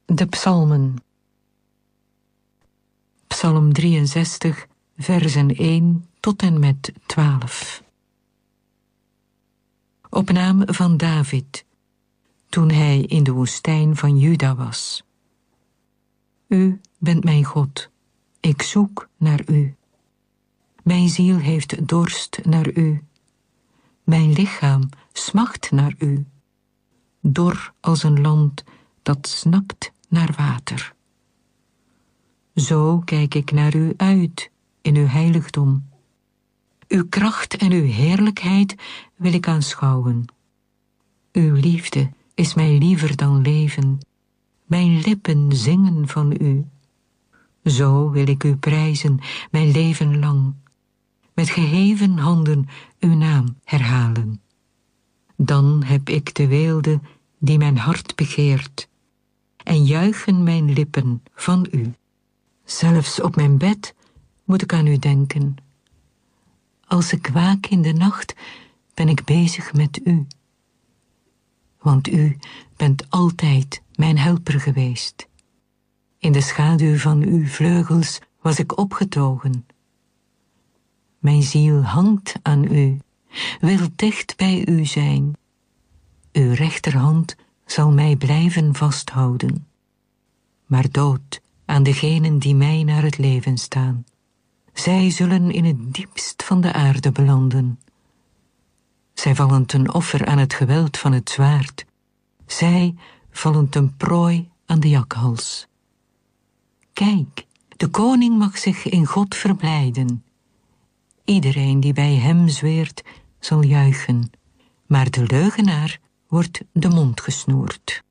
De psalmen. Psalm 63, versen 1 tot en met 12. Op naam van David, toen hij in de woestijn van Juda was. U bent mijn God, ik zoek naar u. Mijn ziel heeft dorst naar u. Mijn lichaam smacht naar u. Dor als een land dat snakt naar water. Zo kijk ik naar u uit in uw heiligdom. Uw kracht en uw heerlijkheid wil ik aanschouwen. Uw liefde is mij liever dan leven. Mijn lippen zingen van u. Zo wil ik u prijzen mijn leven lang. Met geheven handen uw naam herhalen. Dan heb ik de weelde die mijn hart begeert. En juichen mijn lippen van u. Zelfs op mijn bed moet ik aan u denken. Als ik waak in de nacht, ben ik bezig met u. Want u bent altijd mijn helper geweest. In de schaduw van uw vleugels was ik opgetogen. Mijn ziel hangt aan u, wil dicht bij u zijn. Uw rechterhand zal mij blijven vasthouden. Maar dood aan degenen die mij naar het leven staan. Zij zullen in het diepst van de aarde belanden. Zij vallen ten offer aan het geweld van het zwaard. Zij vallen ten prooi aan de jakhals. Kijk, de koning mag zich in God verblijden. Iedereen die bij hem zweert, zal juichen. Maar de leugenaar wordt de mond gesnoerd.